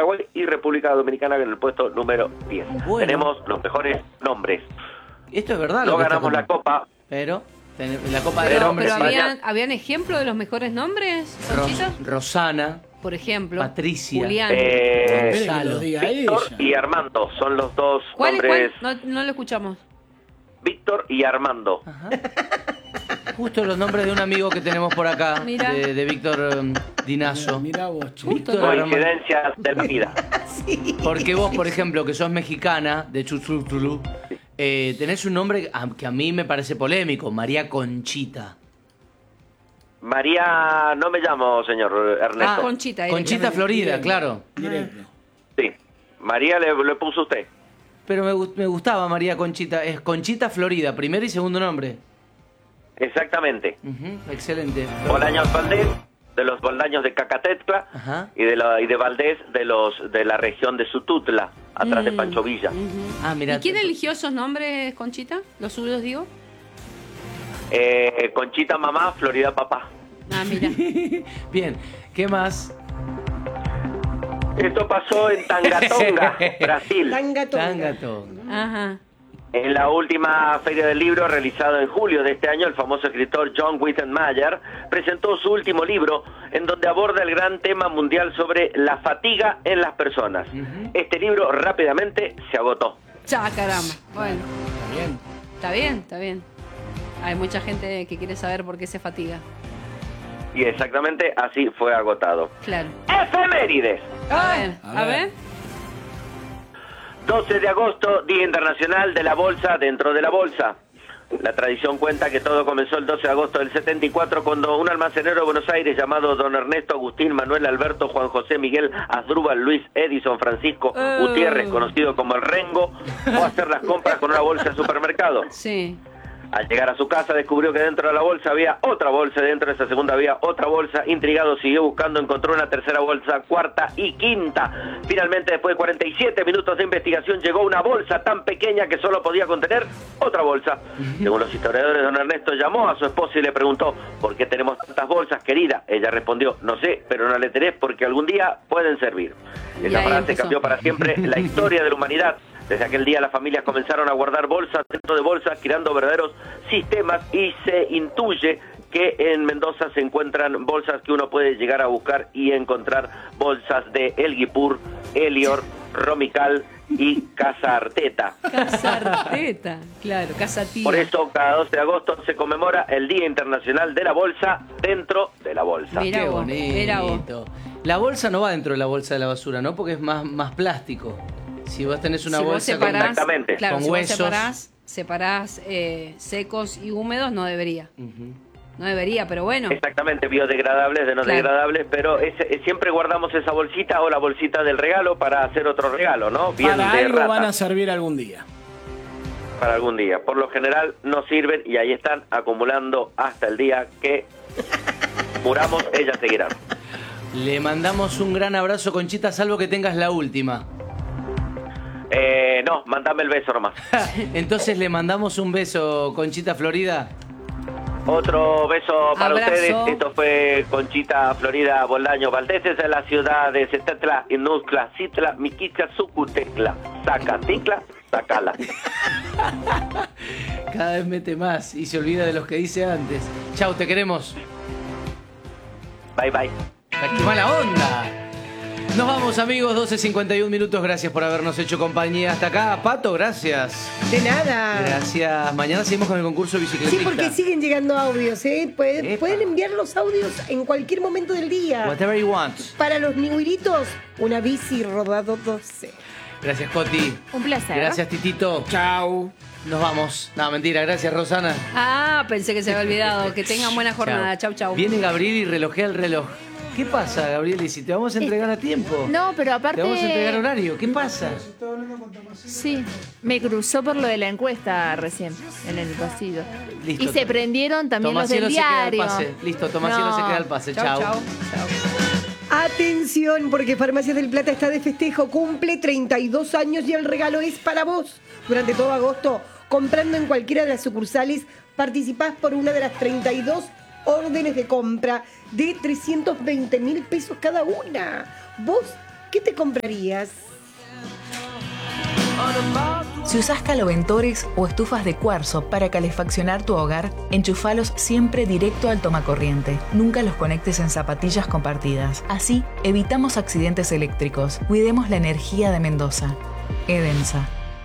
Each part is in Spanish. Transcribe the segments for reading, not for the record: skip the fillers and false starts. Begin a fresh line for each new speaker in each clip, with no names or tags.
Paraguay y República Dominicana en el puesto número 10.
Bueno.
Tenemos los mejores nombres.
Esto es verdad.
No
lo que está
ganamos la
contando.
Copa.
Pero la Copa de
Pero-
Hombres.
Pero
sí.
¿habían ejemplos de los mejores nombres, Conchita?
Rosana,
Por ejemplo,
Patricia.
Julián.
Espere que
Gonzalo.
lo diga
Víctor
ella.
y Armando son los dos
¿Cuál es
nombres.
cuál? No lo escuchamos.
Víctor y Armando.
Ajá. Justo los nombres de un amigo que tenemos por acá,
Mira.
de Víctor Dinazo.
Mirá vos, che.
Víctor Armando.
Coincidencias de la vida.
Porque vos, por ejemplo, que sos mexicana, de Chuchultulú, tenés un nombre que a mí me parece polémico, María Conchita.
María, no me llamo, señor Ernesto.
Ah, Conchita.
Conchita Florida, claro.
Directo.
Sí. María le puso usted.
Pero me gustaba María Conchita. Es Conchita Florida, primer y segundo nombre.
Exactamente.
Ujú, excelente.
Bolaños Valdés, de los Boldaños de Cacatetla,
Ajá.
y de Valdés de la región de Sututla, atrás de Pancho Villa.
Ah, mira.
¿Y quién eligió esos nombres, Conchita? ¿Los suyos, digo?
Conchita mamá, Florida papá.
Ah, mira.
Bien, ¿qué más?
Esto pasó en Tangatonga, Brasil.
Tangato.
Ajá.
En la última Feria del Libro, realizada en julio de este año, el famoso escritor John Wittenmayer presentó su último libro, en donde aborda el gran tema mundial sobre la fatiga en las personas. Este libro rápidamente se agotó.
Ya, caramba. Bueno,
Está bien.
está bien, está bien. Hay mucha gente que quiere saber por qué se fatiga.
Y exactamente así fue agotado.
Claro.
Efemérides.
A ver.
12 de agosto, Día Internacional de la Bolsa dentro de la Bolsa. La tradición cuenta que todo comenzó el 12 de agosto del 74 cuando un almacenero de Buenos Aires llamado don Ernesto Agustín Manuel Alberto Juan José Miguel Asdrúbal Luis Edison Francisco Gutiérrez, conocido como el Rengo, fue a hacer las compras con una bolsa de supermercado.
Sí.
Al llegar a su casa descubrió que dentro de la bolsa había otra bolsa, dentro de esa segunda había otra bolsa. Intrigado siguió buscando, encontró una tercera bolsa, cuarta y quinta. Finalmente, después de 47 minutos de investigación, llegó una bolsa tan pequeña que solo podía contener otra bolsa. Según los historiadores, don Ernesto llamó a su esposa y le preguntó: ¿por qué tenemos tantas bolsas, querida? Ella respondió: no sé, pero no le tenés porque algún día pueden servir.
Y
Esa
ahí
frase
empezó.
cambió para siempre la historia de la humanidad. Desde aquel día las familias comenzaron a guardar bolsas dentro de bolsas, creando verdaderos sistemas, y se intuye que en Mendoza se encuentran bolsas que uno puede llegar a buscar y encontrar bolsas de El Guipur, Elior, Romical y Casa Arteta.
Casa Arteta. Claro, Casa Tía.
Por eso cada 12 de agosto se conmemora el Día Internacional de la Bolsa dentro de la bolsa.
Mirá
Qué
vos, mirá vos.
bonito. La bolsa no va dentro de la bolsa de la basura, ¿no? Porque es más plástico. Si vos tenés una
Si vos
bolsa
separás,
Exactamente.
claro,
con
si
huesos.
vos separás secos y húmedos, no debería. No debería, pero bueno.
Exactamente, biodegradables de no
Claro.
degradables, pero siempre guardamos esa bolsita o la bolsita del regalo para hacer otro regalo, ¿no? Bien
Para
de
algo
rata,
van a servir algún día.
para algún día. Por lo general no sirven y ahí están acumulando hasta el día que muramos, ellas seguirán.
Le mandamos un gran abrazo, Conchita, salvo que tengas la última.
No, mandame el beso nomás.
Entonces le mandamos un beso, Conchita Florida.
Otro beso para
Abrazo.
ustedes. Esto fue Conchita Florida Boldaño Valdés, desde la ciudad de Cetetla, Inuscla, Citla, Miquica, Sucutecla, Zacatecla, Zacala.
Cada vez mete más y se olvida de los que dice antes. Chau, te queremos.
Bye, bye.
¡Qué mala onda! Nos vamos, amigos, 12:51 minutos. Gracias por habernos hecho compañía hasta acá. Pato, gracias.
De nada.
Gracias. Mañana seguimos con el concurso
Sí,
bicicletista.
porque siguen llegando audios, ¿eh? Pueden
Epa.
enviar los audios en cualquier momento del día.
Whatever you want.
Para los nihuiritos, una bici rodado 12.
Gracias, Coti.
Un placer.
Gracias, Titito.
Chau.
Nos vamos. No, mentira. Gracias, Rosana.
Ah, pensé que se había olvidado. Que tengan buena jornada. Chau, chau.
Viene Gabriel y relojea el reloj. ¿Qué pasa, Gabriel? ¿Y si te vamos a entregar a tiempo?
No, pero aparte.
Te vamos a entregar horario. ¿Qué pasa?
Sí, me cruzó por lo de la encuesta recién, en el pasillo.
Listo.
Y se prendieron también
Tomacielo
los del
se queda al
diario.
pase. Listo, Tomacielo
No.
se queda al pase.
Chau,
Chau.
chau.
Atención, porque Farmacias del Plata está de festejo, cumple 32 años y el regalo es para vos. Durante todo agosto, comprando en cualquiera de las sucursales, participás por una de las 32 órdenes de compra de 320.000 pesos cada una. Vos ¿qué te comprarías?
Si usás caloventores o estufas de cuarzo para calefaccionar tu hogar, enchufalos siempre directo al tomacorriente. Nunca los conectes en zapatillas compartidas. Así, evitamos accidentes eléctricos. Cuidemos la energía de Mendoza. Edensa.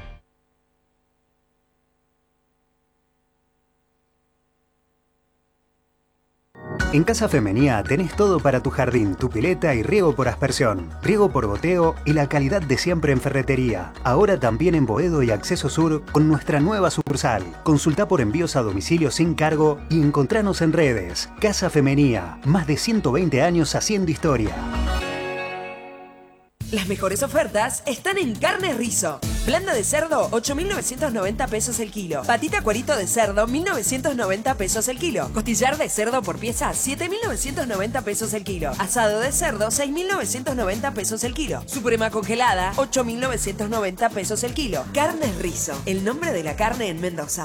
En Casa Femenía tenés todo para tu jardín, tu pileta y riego por aspersión, riego por goteo y la calidad de siempre en ferretería. Ahora también en Boedo y Acceso Sur con nuestra nueva sucursal. Consulta por envíos a domicilio sin cargo y encontranos en redes. Casa Femenía, más de 120 años haciendo historia.
Las mejores ofertas están en Carne Rizo. Blanda de cerdo, 8.990 pesos el kilo. Patita cuerito de cerdo, 1.990 pesos el kilo. Costillar de cerdo por pieza, 7.990 pesos el kilo. Asado de cerdo, 6.990 pesos el kilo. Suprema congelada, 8.990 pesos el kilo. Carne Rizo, el nombre de la carne en Mendoza.